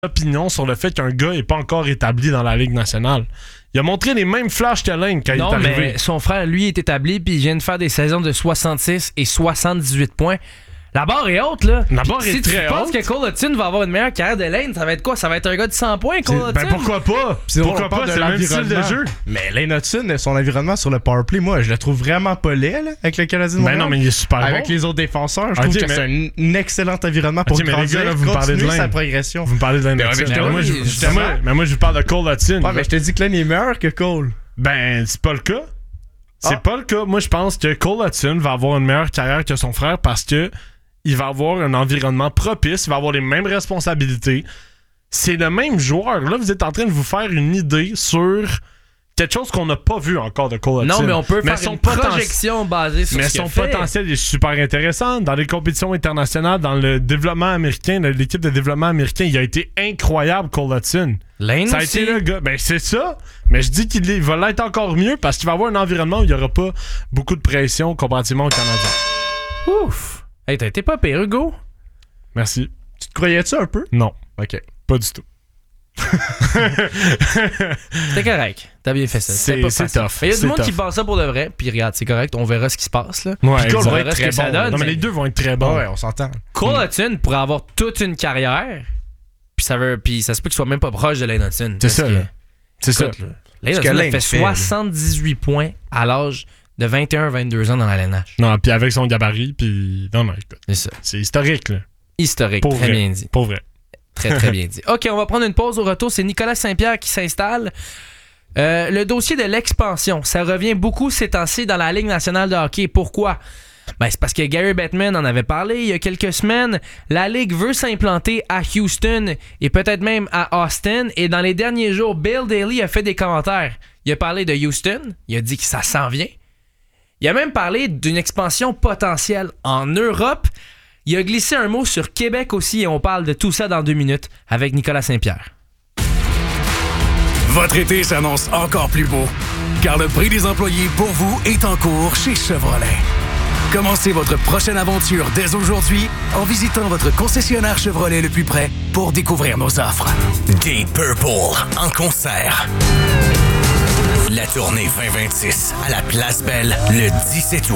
opinion sur le fait qu'un gars n'est pas encore établi dans la Ligue nationale. Il a montré les mêmes flashs que Lane quand il est arrivé. Non, mais son frère, lui, est établi, puis il vient de faire des saisons de 66 et 78 points. La barre est haute, là. La barre est très haute. Si tu penses que Cole Hutton va avoir une meilleure carrière de Lane, ça va être quoi? Ça va être un gars de 100 points, Cole Hutton? Ben pourquoi pas? Pourquoi pas? C'est le même style de jeu. Mais Lane Hutton, son environnement sur le powerplay, moi, je le trouve vraiment pas laid, là, avec le Canadien de Montréal. Ben non, mais il est super bon. Avec les autres défenseurs, je trouve que c'est un excellent environnement pour mais les gars, là, vous me parlez de Lane. Sa progression. Vous me parlez de Lane Hutton. Moi, je vous parle de Cole Hutton. Ouais, mais je te dis que Lane est meilleur que Cole. Ben, c'est pas le cas. C'est pas le cas. Moi, je pense que Cole Hutton va avoir une meilleure carrière que son frère parce que il va avoir un environnement propice, il va avoir les mêmes responsabilités. C'est le même joueur. Là, vous êtes en train de vous faire une idée sur quelque chose qu'on n'a pas vu encore de Cole Hutton. Non, mais on peut faire une projection basée sur ce qu'il fait. Mais son potentiel est super intéressant. Dans les compétitions internationales, dans le développement américain, l'équipe de développement américain, il a été incroyable, Cole Hutton. Lane ça a aussi. été le gars. Ben, c'est ça. Mais je dis qu'il va l'être encore mieux parce qu'il va avoir un environnement où il n'y aura pas beaucoup de pression comparativement au Canadien. Ouf! Hey, t'as été pas pire, Hugo? Merci. Tu te croyais-tu un peu? Non. OK. Pas du tout. C'était correct. T'as bien fait ça. C'est tough. Il y a du monde qui pense ça pour de vrai. Puis regarde, c'est correct. On verra ce qui se passe. Là. Ouais, puis on verra ce que ça donne. Non, mais les deux vont être très bons. Ouais, on s'entend. Cole Hutton pourrait avoir toute une carrière. Puis ça se peut qu'il soit même pas proche de Lane Hutton. C'est ça. C'est ça. Lane Hutton a fait 78 points à l'âge de 21-22 ans dans la LNH. Non, puis avec son gabarit, puis... Non, écoute. C'est ça. C'est historique, là. Historique, pour très vrai. bien dit. Pour vrai. Très, très bien dit. OK, on va prendre une pause. Au retour, c'est Nicolas Saint-Pierre qui s'installe. Le dossier de l'expansion, ça revient beaucoup ces temps-ci dans la Ligue nationale de hockey. Pourquoi? Ben, c'est parce que Gary Bettman en avait parlé il y a quelques semaines. La Ligue veut s'implanter à Houston et peut-être même à Austin. Et dans les derniers jours, Bill Daly a fait des commentaires. Il a parlé de Houston. Il a dit que ça s'en vient. Il a même parlé d'une expansion potentielle en Europe. Il a glissé un mot sur Québec aussi et on parle de tout ça dans 2 minutes avec Nicolas Saint-Pierre. Votre été s'annonce encore plus beau, car le prix des employés pour vous est en cours chez Chevrolet. Commencez votre prochaine aventure dès aujourd'hui en visitant votre concessionnaire Chevrolet le plus près pour découvrir nos offres. Deep Purple en concert. La tournée 2026 à la Place Belle le 17 août.